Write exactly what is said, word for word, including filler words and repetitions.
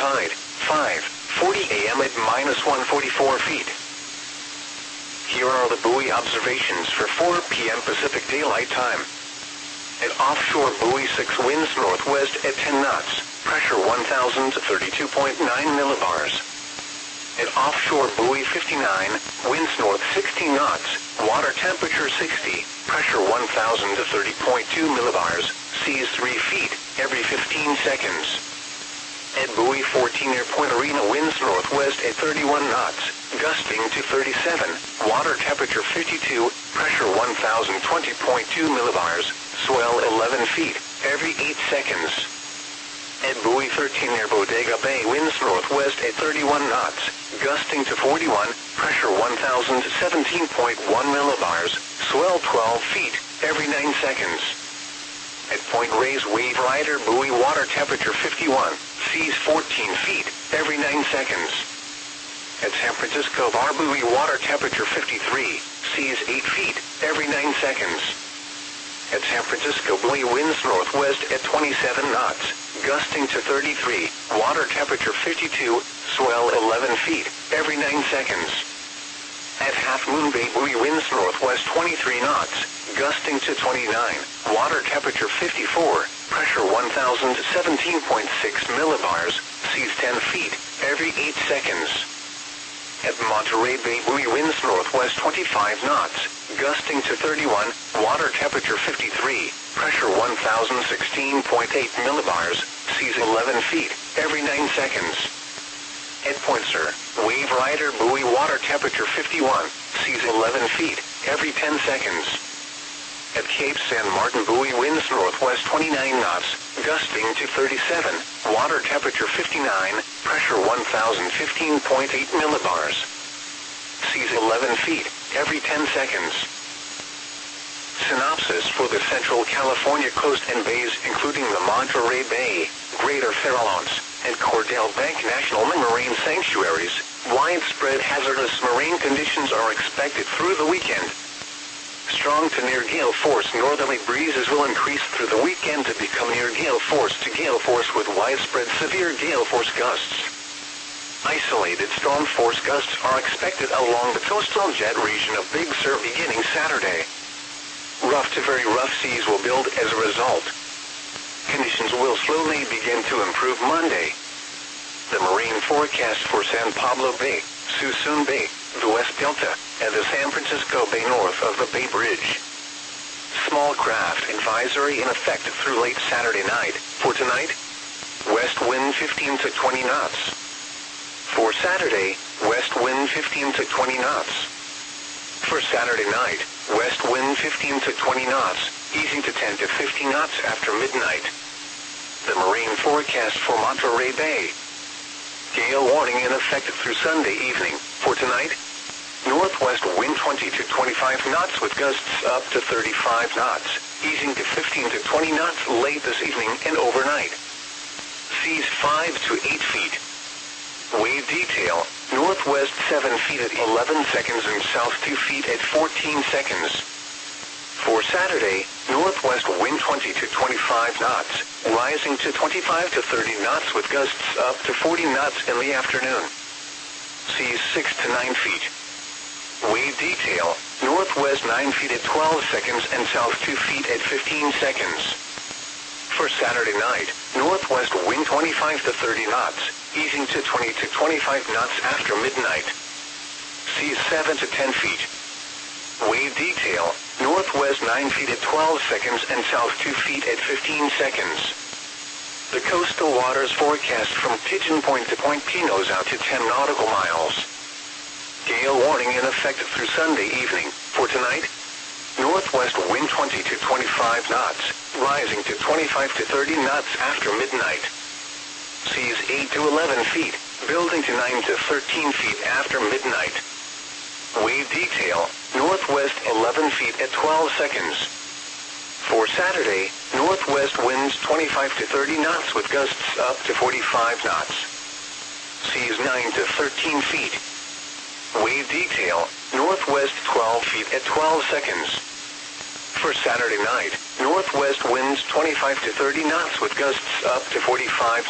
tide, five forty a m at minus one forty-four feet. Here are the buoy observations for four p m Pacific Daylight Time. At offshore buoy six, winds northwest at ten knots, pressure one thousand thirty-two point nine millibars. At offshore buoy fifty-nine, winds north sixteen knots, water temperature sixty, pressure one thousand thirty point two millibars, seas three feet, every fifteen seconds. At buoy fourteen near Point Arena, winds northwest at thirty-one knots, gusting to thirty-seven, water temperature fifty-two, pressure one thousand twenty point two millibars, swell eleven feet, every eight seconds. At buoy thirteen near Bodega Bay, winds northwest at thirty-one knots, gusting to forty-one, pressure one thousand seventeen point one millibars, swell twelve feet, every nine seconds. At Point Reyes Wave Rider buoy, water temperature fifty-one, seas fourteen feet, every nine seconds. At San Francisco Bar buoy, water temperature fifty-three, seas eight feet, every nine seconds. At San Francisco buoy, winds northwest at twenty-seven knots, gusting to thirty-three, water temperature fifty-two, swell eleven feet, every nine seconds. At Half Moon Bay buoy, winds northwest twenty-three knots, gusting to twenty-nine, water temperature fifty-four, pressure one thousand seventeen point six millibars, seas ten feet, every eight seconds. At Monterey Bay buoy, winds northwest twenty-five knots, gusting to thirty-one, water temperature fifty-three, pressure one thousand sixteen point eight millibars, seas eleven feet, every nine seconds. At Point Sur, Wave Rider buoy, water temperature fifty-one, seas eleven feet, every ten seconds. At Cape San Martin buoy, winds northwest twenty-nine knots, gusting to thirty-seven, water temperature fifty-nine, pressure one thousand fifteen point eight millibars. Seas eleven feet, every ten seconds. Synopsis for the Central California coast and bays, including the Monterey Bay, Greater Farallones, and Cordell Bank National Marine Sanctuaries, widespread hazardous marine conditions are expected through the weekend. Strong to near gale force northerly breezes will increase through the weekend to become near gale force to gale force with widespread severe gale force gusts. Isolated storm force gusts are expected along the coastal jet region of Big Sur beginning Saturday. Rough to very rough seas will build as a result. Conditions will slowly begin to improve Monday. The marine forecast for San Pablo Bay, Suisun Bay, the West Delta, and the San Francisco Bay north of the Bay Bridge. Small craft advisory in effect through late Saturday night. For tonight, west wind fifteen to twenty knots. For Saturday, west wind fifteen to twenty knots. For Saturday night, west wind fifteen to twenty knots, easing to ten to fifteen knots after midnight. The marine forecast for Monterey Bay. Gale warning in effect through Sunday evening. For tonight, northwest wind twenty to twenty-five knots with gusts up to thirty-five knots, easing to fifteen to twenty knots late this evening and overnight. Seas five to eight feet. Wave detail, northwest seven feet at eleven seconds and south two feet at fourteen seconds. For Saturday, northwest wind twenty to twenty-five knots, rising to twenty-five to thirty knots with gusts up to forty knots in the afternoon. Seas six to nine feet. Wave detail, northwest nine feet at twelve seconds and south two feet at fifteen seconds. For Saturday night, northwest wind twenty-five to thirty knots, easing to twenty to twenty-five knots after midnight. Seas seven to ten feet. Wave detail, northwest nine feet at twelve seconds and south two feet at fifteen seconds. The coastal waters forecast from Pigeon Point to Point Pinos out to ten nautical miles. Gale warning in effect through Sunday evening. For tonight, northwest wind twenty to twenty-five knots, rising to twenty-five to thirty knots after midnight. Seas eight to eleven feet, building to nine to thirteen feet after midnight. Wave detail, northwest eleven feet at twelve seconds. For Saturday, northwest winds twenty-five to thirty knots with gusts up to forty-five knots. Seas nine to thirteen feet. Wave detail, northwest twelve feet at twelve seconds. For Saturday night, northwest winds twenty-five to thirty knots with gusts up to forty-five